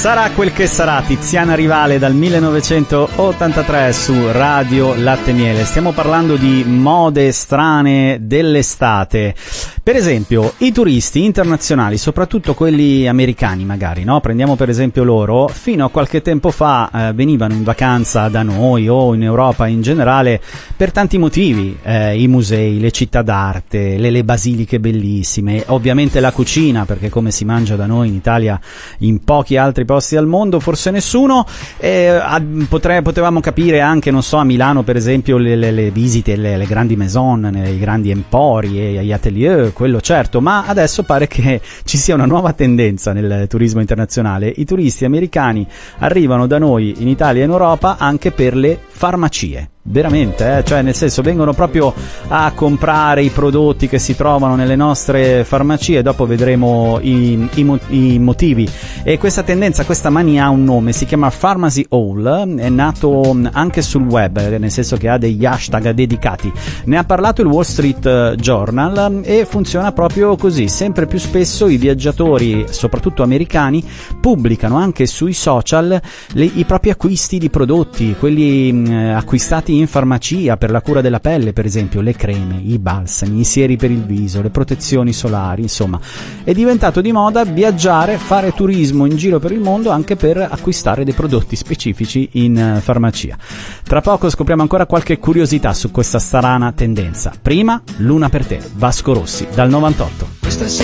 Sarà quel che sarà, Tiziana Rivale dal 1983 su Radio Latte Miele. Stiamo parlando di mode strane dell'estate. Per esempio, i turisti internazionali, soprattutto quelli americani magari, no? Prendiamo per esempio loro, fino a qualche tempo fa venivano in vacanza da noi o in Europa in generale per tanti motivi, i musei, le città d'arte, le basiliche bellissime, ovviamente la cucina, perché come si mangia da noi in Italia in pochi altri posti al mondo, forse nessuno. Potevamo capire anche, non so, a Milano per esempio le visite, le grandi maison, i grandi empori e gli atelier, quello certo, ma adesso pare che ci sia una nuova tendenza nel turismo internazionale. I turisti americani arrivano da noi in Italia e in Europa anche per le farmacie. Veramente, cioè nel senso vengono proprio a comprare i prodotti che si trovano nelle nostre farmacie. Dopo vedremo i motivi. E questa tendenza, questa mania ha un nome, si chiama Pharmacy Haul, è nato anche sul web, nel senso che ha degli hashtag dedicati. Ne ha parlato il Wall Street Journal e funziona proprio così. Sempre più spesso i viaggiatori, soprattutto americani, pubblicano anche sui social i propri acquisti di prodotti, quelli acquistati in farmacia per la cura della pelle, per esempio le creme, i balsami, i sieri per il viso, le protezioni solari. Insomma, è diventato di moda viaggiare, fare turismo in giro per il mondo anche per acquistare dei prodotti specifici in farmacia. Tra poco scopriamo ancora qualche curiosità su questa strana tendenza. Prima, Luna per te, Vasco Rossi dal 98.